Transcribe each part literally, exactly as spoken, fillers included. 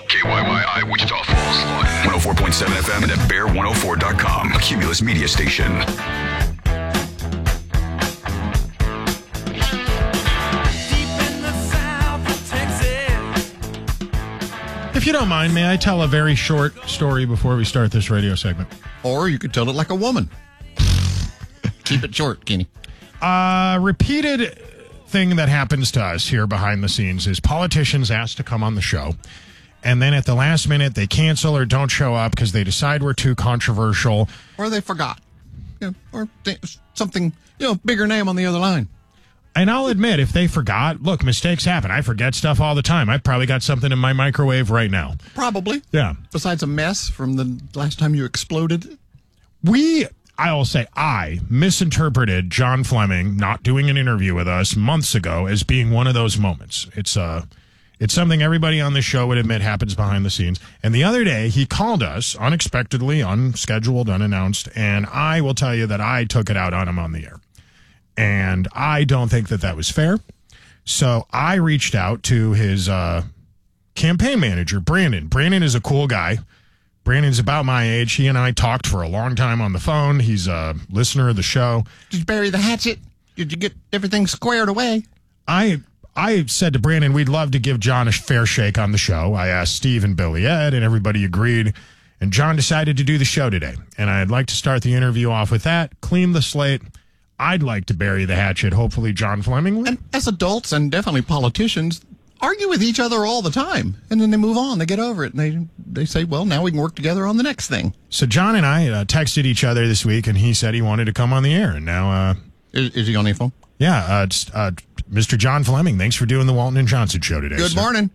K Y Y I, Wichita Falls, one oh four point seven F M and at bear one oh four dot com, a Cumulus media station. If you don't mind, may I tell a very short story before we start this radio segment? Or you could tell it like a woman. Keep it short, Kenny. Uh, repeated thing that happens to us here behind the scenes is politicians asked to come on the show, and then at the last minute they cancel or don't show up because they decide we're too controversial. Or they forgot. You know, or th- something, you know, bigger name on the other line. And I'll admit, if they forgot, look, mistakes happen. I forget stuff all the time. I've probably got something in my microwave right now. Probably. Yeah. Besides a mess from the last time you exploded. We, I'll say I, misinterpreted John Fleming not doing an interview with us months ago as being one of those moments. It's uh, it's something everybody on this show would admit happens behind the scenes. And the other day, he called us unexpectedly, unscheduled, unannounced, and I will tell you that I took it out on him on the air. And I don't think that that was fair. So I reached out to his uh, campaign manager, Brandon. Brandon is a cool guy. Brandon's about my age. He and I talked for a long time on the phone. He's a listener of the show. Did you bury the hatchet? Did you get everything squared away? I I said to Brandon, we'd love to give John a fair shake on the show. I asked Steve and Billy Ed, and everybody agreed. And John decided to do the show today. And I'd like to start the interview off with that, clean the slate. I'd like to bury the hatchet. Hopefully John Fleming will. And as adults and definitely politicians argue with each other all the time. And then they move on. They get over it. And they they say, well, now we can work together on the next thing. So John and I uh, texted each other this week, and he said he wanted to come on the air. And now... Uh, is, is he on the phone? Yeah. Uh, it's, uh, Mister John Fleming, thanks for doing the Walton and Johnson show today. Good sir. morning.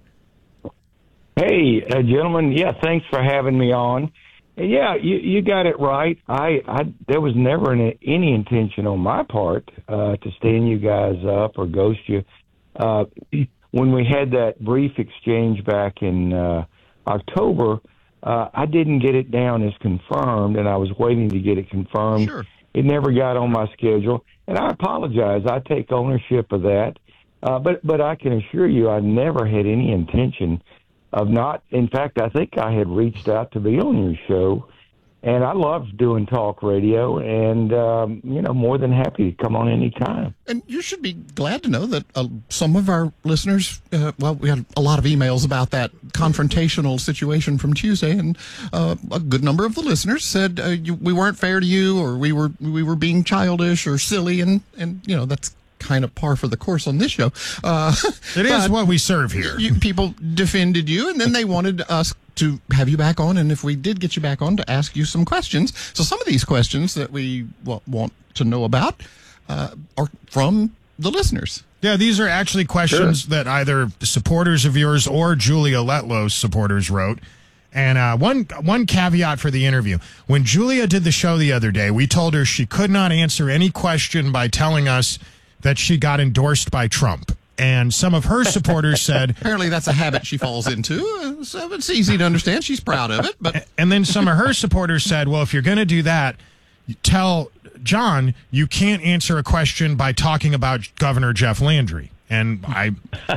Hey, uh, gentlemen. Yeah, thanks for having me on. Yeah, you, you got it right. I, I there was never an, any intention on my part uh, to stand you guys up or ghost you. Uh, when we had that brief exchange back in uh, October, uh, I didn't get it down as confirmed, and I was waiting to get it confirmed. Sure. It never got on my schedule, and I apologize. I take ownership of that. Uh, but but I can assure you, I never had any intention of not. In fact, I think I had reached out to be on your show, and I love doing talk radio, and, um, you know, more than happy to come on any time. And you should be glad to know that uh, some of our listeners, uh, well, we had a lot of emails about that confrontational situation from Tuesday, and uh, a good number of the listeners said uh, you, we weren't fair to you, or we were we were being childish or silly, and, and you know, that's kind of par for the course on this show. Uh, it is what we serve here. You, people defended you, and then they wanted us to have you back on, and if we did get you back on, to ask you some questions. So some of these questions that we well, want to know about uh, are from the listeners. Yeah, these are actually questions sure. that either supporters of yours or Julia Letlow's supporters wrote. And uh, one one caveat for the interview. When Julia did the show the other day, we told her she could not answer any question by telling us that she got endorsed by Trump. And some of her supporters said... Apparently that's a habit she falls into, so it's easy to understand. She's proud of it. But And then some of her supporters said, well, if you're going to do that, tell John you can't answer a question by talking about Governor Jeff Landry. And I...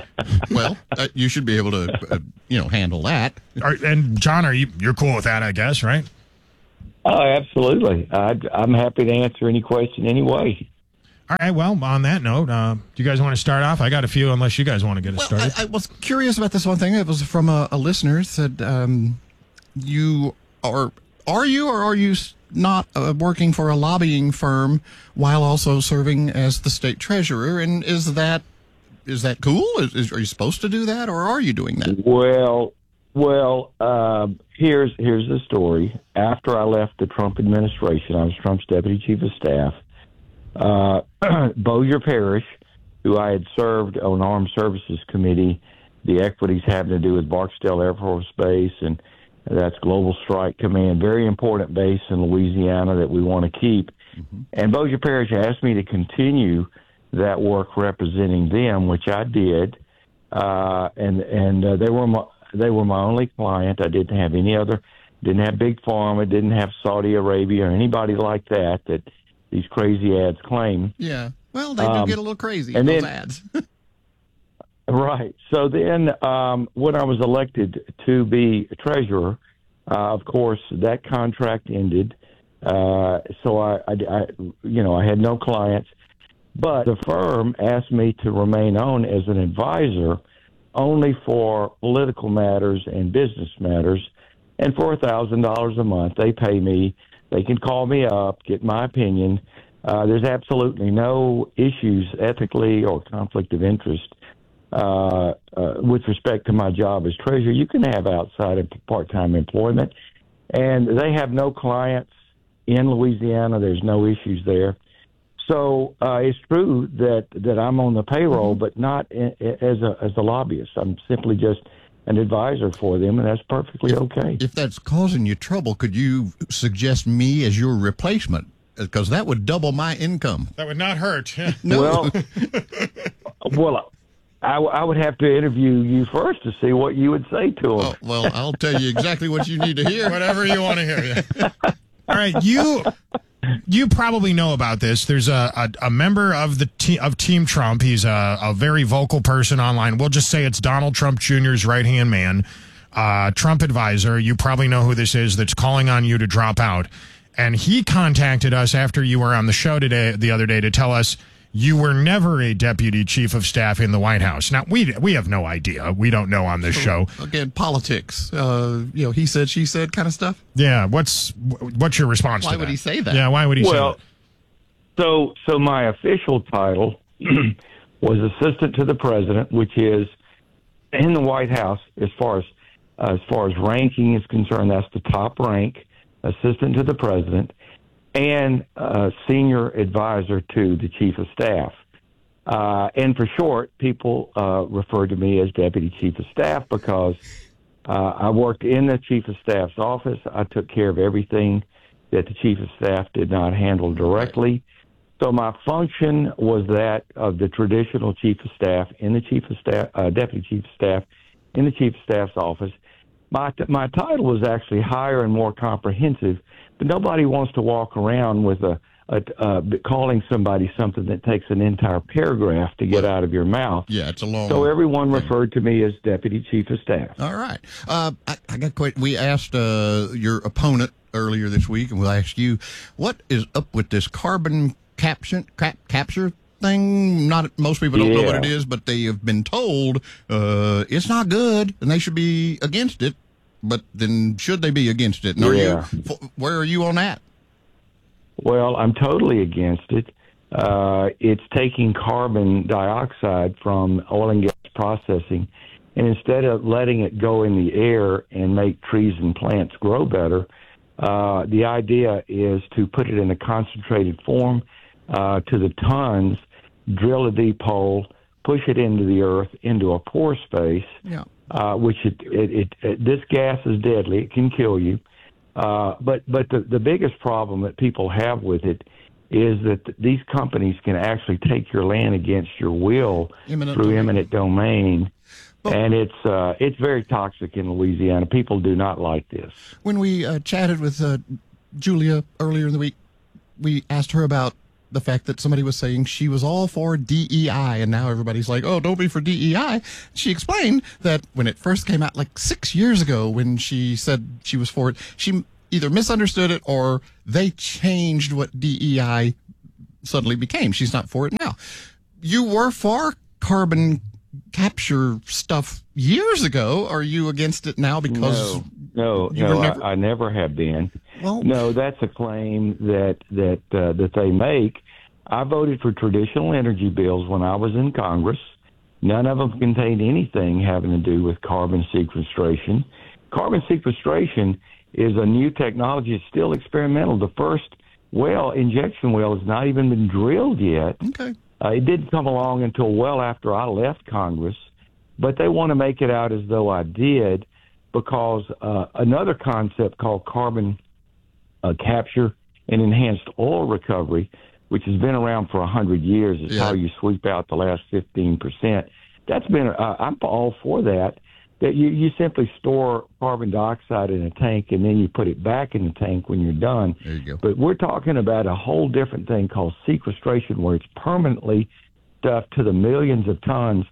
Well, uh, you should be able to, uh, you know, handle that. Are, and John, are you you're cool with that, I guess, right? Oh, absolutely. I, I'm happy to answer any question anyway. All right, well, on that note, uh, do you guys want to start off? I got a few, unless you guys want to get us well, started. I, I was curious about this one thing. It was from a, a listener. It said, um, you are, are you or are you not uh, working for a lobbying firm while also serving as the state treasurer? And is that is that cool? Is, is, are you supposed to do that, or are you doing that? Well, well, uh, here's, here's the story. After I left the Trump administration, I was Trump's deputy chief of staff. Uh, Bossier Parish, who I had served on Armed Services Committee, the equities having to do with Barksdale Air Force Base, and that's Global Strike Command, very important base in Louisiana that we want to keep. Mm-hmm. And Bossier Parish asked me to continue that work representing them, which I did. Uh, and and uh, they were my, they were my only client. I didn't have any other, didn't have Big Pharma, didn't have Saudi Arabia or anybody like that that these crazy ads claim. Yeah. Well, they do um, get a little crazy, and those then, ads. Right. So then, um, when I was elected to be treasurer, uh, of course, that contract ended. Uh, so I, I, I, you know, I had no clients, but the firm asked me to remain on as an advisor only for political matters and business matters. And for a thousand dollars a month, they pay me. They can call me up, get my opinion. Uh, there's absolutely no issues ethically or conflict of interest uh, uh, with respect to my job as treasurer. You can have outside and part-time employment, and they have no clients in Louisiana. There's no issues there. So uh, it's true that, that I'm on the payroll, Mm-hmm. but not in, as a as a lobbyist. I'm simply just an advisor for them, and that's perfectly okay. If that's causing you trouble, could you suggest me as your replacement? Because that would double my income. That would not hurt. No. Well, well, I, I would have to interview you first to see what you would say to them. Oh, well, I'll tell you exactly what you need to hear. Whatever you want to hear. Yeah. All right, you you probably know about this. There's a, a, a member of the te- of Team Trump. He's a, a very vocal person online. We'll just say it's Donald Trump Junior's right-hand man, uh, Trump advisor. You probably know who this is that's calling on you to drop out. And he contacted us after you were on the show today, the other day, to tell us you were never a deputy chief of staff in the White House. Now, we we have no idea. We don't know on this show. Again, politics. Uh, you know, he said, she said kind of stuff. Yeah, what's what's your response Why to that? would he say that? Yeah, why would he Well, say that? so so my official title was assistant to the president, which is in the White House as far as uh, as far as ranking is concerned. That's the top rank, assistant to the president, and uh, senior advisor to the chief of staff. Uh, and for short, people uh, refer to me as deputy chief of staff because uh, I worked in the chief of staff's office. I took care of everything that the chief of staff did not handle directly. So my function was that of the traditional chief of staff in the chief of staff, uh, deputy chief of staff in the chief of staff's office. My my title was actually higher and more comprehensive, but nobody wants to walk around with a, a uh, calling somebody something that takes an entire paragraph to get out of your mouth. Yeah, it's a long. So everyone thing. referred to me as deputy chief of staff. All right. Uh, I, I got quite. We asked uh, your opponent earlier this week, and we'll ask you, what is up with this carbon capture cap, capture thing? Not most people don't know what it Yeah. is, but they have been told uh, it's not good, and they should be against it. But then, should they be against it? And are Yeah. you? f- Where are you on that? Well, I'm totally against it. Uh, it's taking carbon dioxide from oil and gas processing, and instead of letting it go in the air and make trees and plants grow better, uh, the idea is to put it in a concentrated form uh, to the tons, drill a deep hole, push it into the earth, into a pore space, Yeah. uh, which it, it, it, it, this gas is deadly. It can kill you. Uh, but but the, the biggest problem that people have with it is that th- these companies can actually take your land against your will Eminent through domain. eminent domain. Well- and it's uh, it's very toxic in Louisiana. People do not like this. When we uh, chatted with uh, Julia earlier in the week, we asked her about the fact that somebody was saying she was all for D E I, and now everybody's like, oh, don't be for D E I. She explained that when it first came out, like six years ago, when she said she was for it, she either misunderstood it or they changed what D E I suddenly became. She's not for it now. You were for carbon capture stuff years ago. Are you against it now because No, no, you no. were never- I, I never have been. Well- no, that's a claim that that uh, that they make. I voted for traditional energy bills when I was in Congress. None of them contained anything having to do with carbon sequestration. Carbon sequestration is a new technology. It's still experimental. The first well, injection well, has not even been drilled yet. Okay. Uh, it didn't come along until well after I left Congress, but they want to make it out as though I did because uh, another concept called carbon uh, capture and enhanced oil recovery, which has been around for one hundred years, is Yeah. how you sweep out the last fifteen percent. That's been, uh, I'm all for that, that you, you simply store carbon dioxide in a tank and then you put it back in the tank when you're done. There you go. But we're talking about a whole different thing called sequestration, where it's permanently stuffed to the millions of tons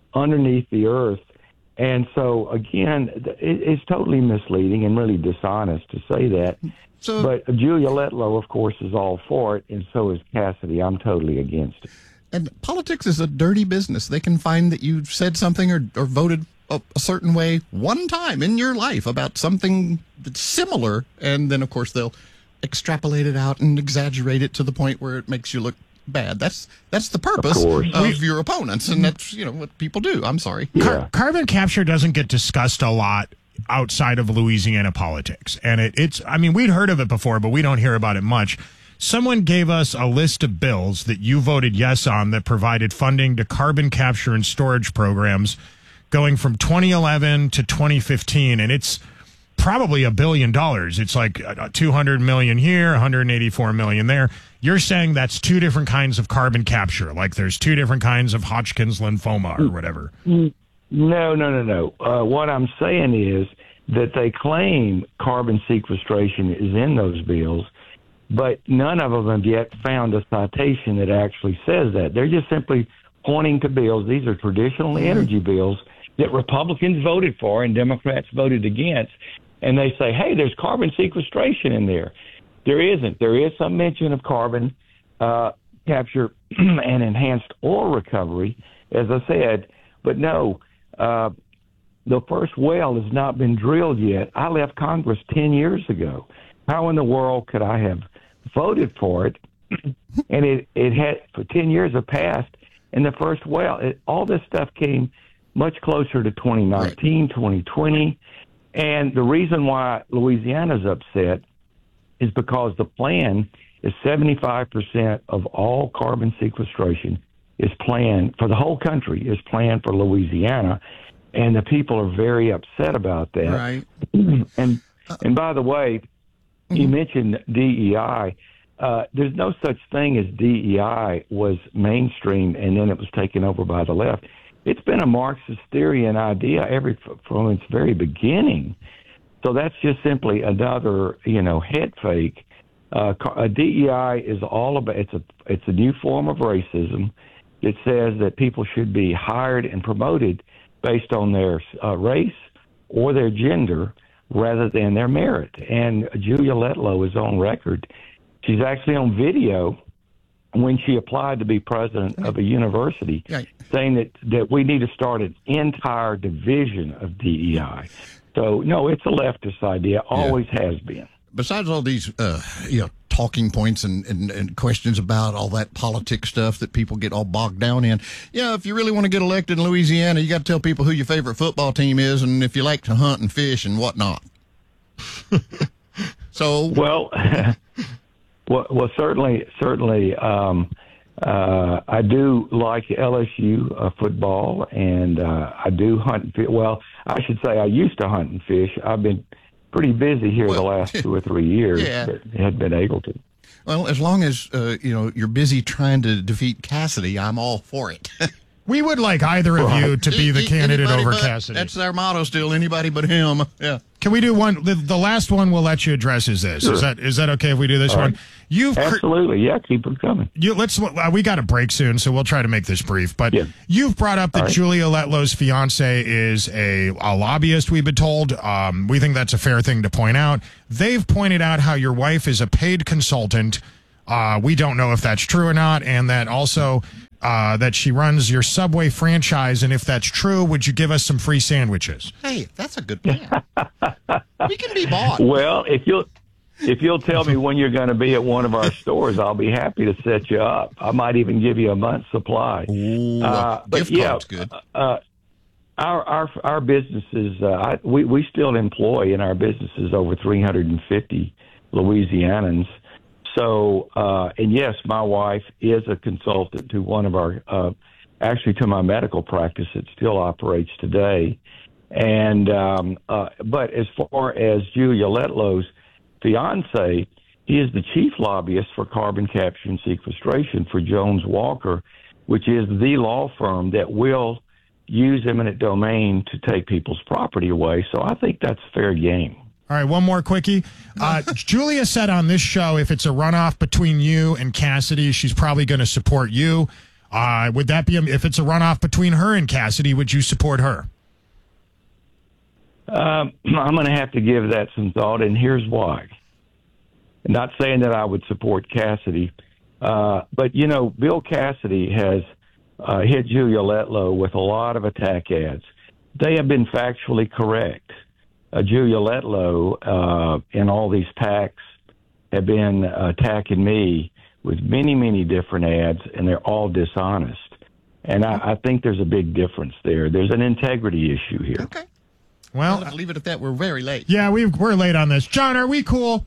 underneath the earth. And so, again, it, it's totally misleading and really dishonest to say that. So, but Julia Letlow, of course, is all for it, and so is Cassidy. I'm totally against it. And politics is a dirty business. They can find that you said something or, or voted a, a certain way one time in your life about something that's similar, and then, of course, they'll extrapolate it out and exaggerate it to the point where it makes you look bad. That's that's the purpose of, of we, your opponents, and that's, you know, what people do. I'm sorry. Yeah. Car- carbon capture doesn't get discussed a lot outside of Louisiana politics, and it, it's I mean, we'd heard of it before, but we don't hear about it much. Someone gave us a list of bills that you voted yes on that provided funding to carbon capture and storage programs going from twenty eleven to twenty fifteen, and it's probably a billion dollars. It's like two hundred million here, one hundred eighty-four million there. You're saying that's two different kinds of carbon capture, like there's two different kinds of Hodgkin's lymphoma or whatever. No, no, no, no. Uh, what I'm saying is that they claim carbon sequestration is in those bills, but none of them have yet found a citation that actually says that. They're just simply pointing to bills. These are traditional energy bills that Republicans voted for and Democrats voted against, and they say, hey, there's carbon sequestration in there. There isn't. There is some mention of carbon uh, capture and enhanced oil recovery, as I said, but no, uh, the first well has not been drilled yet. I left Congress ten years ago. How in the world could I have voted for it? And it, it had, for ten years have passed, and the first well, it, all this stuff came much closer to twenty nineteen, twenty twenty. And the reason why Louisiana's upset is because the plan is seventy-five percent of all carbon sequestration is planned for the whole country, is planned for Louisiana. And the people are very upset about that. Right. And, and by the way, you mentioned D E I. Uh, there's no such thing as D E I was mainstream and then it was taken over by the left. It's been a Marxist theory and idea every from its very beginning. So that's just simply another, you know, head fake. Uh, a D E I is all about. It's a it's a new form of racism. It says that people should be hired and promoted based on their uh, race or their gender rather than their merit. And Julia Letlow is on record. She's actually on video when she applied to be president of a university, Right. saying that, that we need to start an entire division of D E I. So, no, it's a leftist idea, always yeah. has been. Besides all these, uh, you know, talking points and, and, and questions about all that politics stuff that people get all bogged down in, yeah, if you really want to get elected in Louisiana, you got to tell people who your favorite football team is and if you like to hunt and fish and whatnot. So, well, well, well, certainly, certainly, um, uh, I do like L S U uh, football, and uh, I do hunt and fish. Well, I should say I used to hunt and fish. I've been pretty busy here well, the last two or three years, yeah. but hadn't been able to. Well, as long as, uh, you know, you're busy trying to defeat Cassidy, I'm all for it. We would like either of you to be the candidate Anybody over but, Cassidy. That's our motto still, anybody but him. Yeah. Can we do one? The, the last one we'll let you address is this. Sure. Is that is that okay if we do this All one? right. You've cr- Absolutely, yeah, keep them coming. You let's. Uh, we got a break soon, so we'll try to make this brief. But Yeah. you've brought up that right. Julia Letlow's fiance is a, a lobbyist. We've been told. Um, we think that's a fair thing to point out. They've pointed out how your wife is a paid consultant. Uh, we don't know if that's true or not, and that also uh, that she runs your Subway franchise. And if that's true, would you give us some free sandwiches? Hey, that's a good plan. We can be bought. Well, if you'll if you'll tell me when you're going to be at one of our stores, I'll be happy to set you up. I might even give you a month's supply. Ooh, uh, but gift yeah, card's good. Uh, our our our businesses, uh, I, we we still employ in our businesses over three hundred fifty Louisianans. So, uh, and yes, my wife is a consultant to one of our, uh, actually to my medical practice that still operates today. And, um, uh, but as far as Julia Letlow's fiance, he is the chief lobbyist for carbon capture and sequestration for Jones Walker, which is the law firm that will use eminent domain to take people's property away. So I think that's fair game. All right, one more quickie. Uh, Julia said on this show, if it's a runoff between you and Cassidy, she's probably going to support you. Uh, would that be, a, if it's a runoff between her and Cassidy, would you support her? Um, I'm going to have to give that some thought, and here's why. Not saying that I would support Cassidy, uh, but, you know, Bill Cassidy has uh, hit Julia Letlow with a lot of attack ads. They have been factually correct. Uh, Julia Letlow uh, and all these packs have been attacking me with many, many different ads, and they're all dishonest. And I, I think there's a big difference there. There's an integrity issue here. Okay. Well, I'll leave it at that. We're very late. Yeah, we we're late on this. John, are we cool?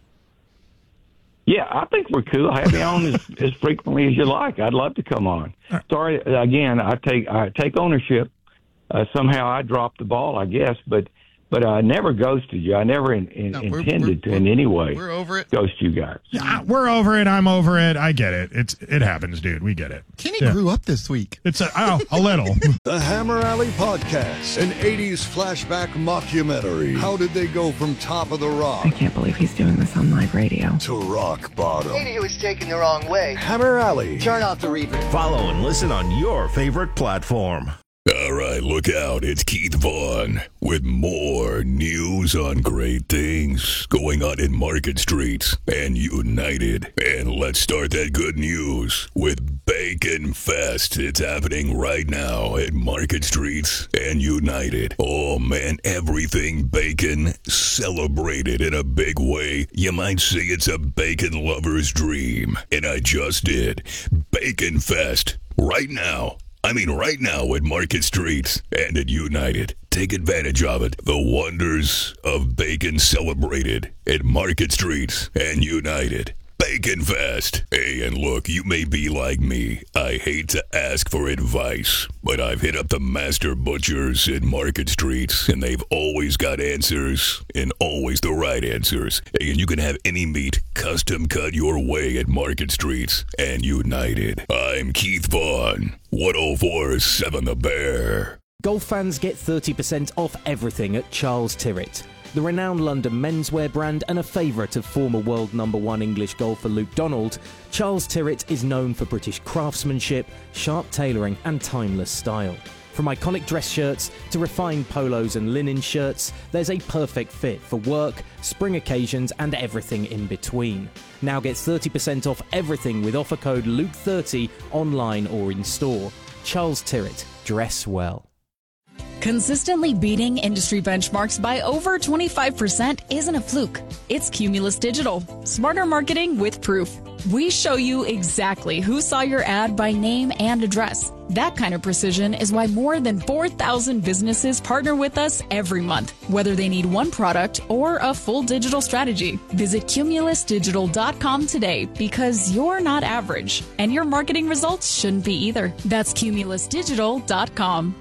Yeah, I think we're cool. Have me on as, as frequently as you like. I'd love to come on. Sorry, again, I take I take ownership. Uh, somehow I dropped the ball, I guess, but but I never ghosted you. I never in, in, No, we're- intended we're- to in any way We're over it. ghost you guys. Yeah, we're over it. I'm over it. I get it. It's it happens, dude. We get it. Kenny Yeah. grew up this week. It's a oh, a little. The Hammer Alley Podcast, an eighties flashback mockumentary. How did they go from top of the rock I can't believe he's doing this on live radio. to rock bottom? Maybe he was taken the wrong way. Hammer Alley. Turn off the reverb. Follow and listen on your favorite platform. All right, look out. It's Keith Vaughn with more news on great things going on in Market Streets and United. And let's start that good news with Bacon Fest. It's happening right now at Market Streets and United. Oh, man, everything bacon celebrated in a big way. You might say it's a bacon lover's dream. And I just did. Bacon Fest right now. I mean, right now at Market Streets and at United. Take advantage of it. The wonders of bacon celebrated at Market Streets and United. Bacon Fest. Hey, and look, you may be like me. I hate to ask for advice, but I've hit up the master butchers in Market Streets, and they've always got answers, and always the right answers. Hey, and you can have any meat custom cut your way at Market Streets and United. I'm Keith Vaughn, one oh four point seven The Bear. Golf fans get thirty percent off everything at Charles Tyrwhitt. The renowned London menswear brand and a favourite of former world number one English golfer Luke Donald, Charles Tyrwhitt is known for British craftsmanship, sharp tailoring and timeless style. From iconic dress shirts to refined polos and linen shirts, there's a perfect fit for work, spring occasions and everything in between. Now get thirty percent off everything with offer code Luke thirty online or in store. Charles Tyrwhitt, dress well. Consistently beating industry benchmarks by over twenty-five percent isn't a fluke. It's Cumulus Digital. Smarter marketing with proof. We show you exactly who saw your ad by name and address. That kind of precision is why more than four thousand businesses partner with us every month, whether they need one product or a full digital strategy. Visit cumulus digital dot com today because you're not average, and your marketing results shouldn't be either. That's cumulus digital dot com.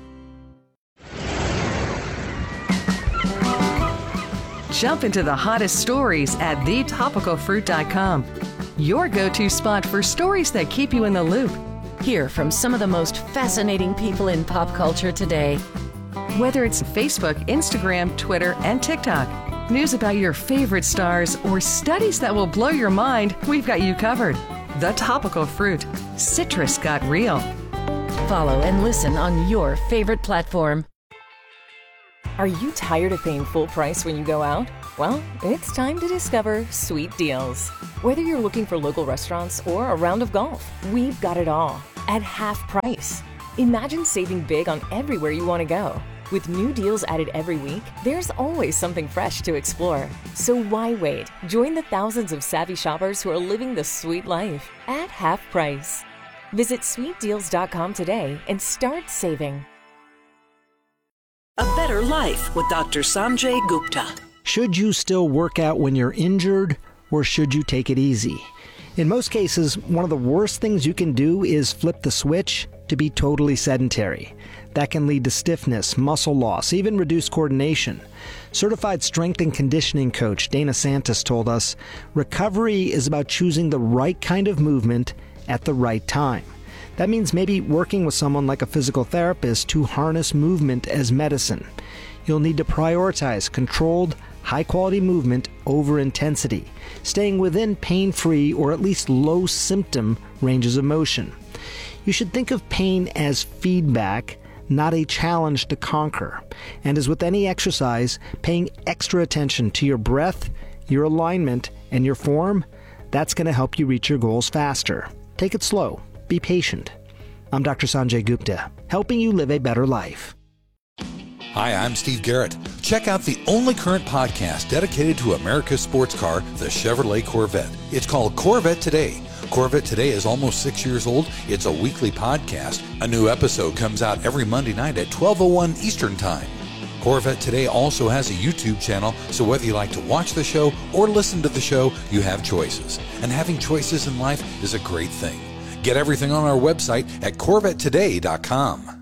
Jump into the hottest stories at the topical fruit dot com. Your go-to spot for stories that keep you in the loop. Hear from some of the most fascinating people in pop culture today. Whether it's Facebook, Instagram, Twitter, and TikTok, news about your favorite stars, or studies that will blow your mind, we've got you covered. The Topical Fruit. Citrus got real. Follow and listen on your favorite platform. Are you tired of paying full price when you go out? Well, it's time to discover Sweet Deals. Whether you're looking for local restaurants or a round of golf, we've got it all at half price. Imagine saving big on everywhere you want to go. With new deals added every week, there's always something fresh to explore. So why wait? Join the thousands of savvy shoppers who are living the sweet life at half price. Visit sweet deals dot com today and start saving. A Better Life with Doctor Sanjay Gupta. Should you still work out when you're injured, or should you take it easy? In most cases, one of the worst things you can do is flip the switch to be totally sedentary. That can lead to stiffness, muscle loss, even reduced coordination. Certified strength and conditioning coach Dana Santos told us, recovery is about choosing the right kind of movement at the right time. That means maybe working with someone like a physical therapist to harness movement as medicine. You'll need to prioritize controlled, high-quality movement over intensity, staying within pain-free or at least low-symptom ranges of motion. You should think of pain as feedback, not a challenge to conquer. And as with any exercise, paying extra attention to your breath, your alignment, and your form, that's going to help you reach your goals faster. Take it slow. Be patient. I'm Doctor Sanjay Gupta, helping you live a better life. Hi, I'm Steve Garrett. Check out the only current podcast dedicated to America's sports car, the Chevrolet Corvette. It's called Corvette Today. Corvette Today is almost six years old. It's a weekly podcast. A new episode comes out every Monday night at twelve oh one Eastern Time. Corvette Today also has a YouTube channel, so whether you like to watch the show or listen to the show, you have choices. And having choices in life is a great thing. Get everything on our website at corvette today dot com.